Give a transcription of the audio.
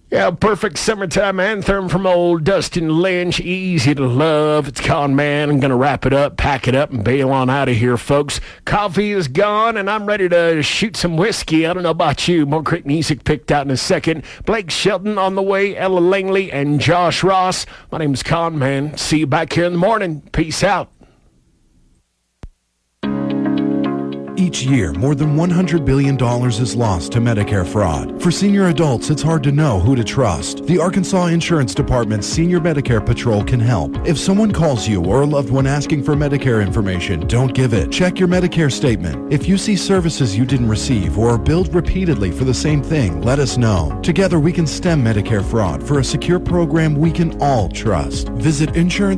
Yeah, perfect summertime anthem from old Dustin Lynch. Easy to love. It's Con Man. I'm going to wrap it up, pack it up, and bail on out of here, folks. Coffee is gone, and I'm ready to shoot some whiskey. I don't know about you. More great music picked out in a second. Blake Shelton on the way, Ella Langley, and Josh Ross. My name's Con Man. See you back here in the morning. Peace out. Each year, more than $100 billion is lost to Medicare fraud. For senior adults, it's hard to know who to trust. The Arkansas Insurance Department's Senior Medicare Patrol can help. If someone calls you or a loved one asking for Medicare information, don't give it. Check your Medicare statement. If you see services you didn't receive or are billed repeatedly for the same thing, let us know. Together, we can stem Medicare fraud for a secure program we can all trust. Visit insurance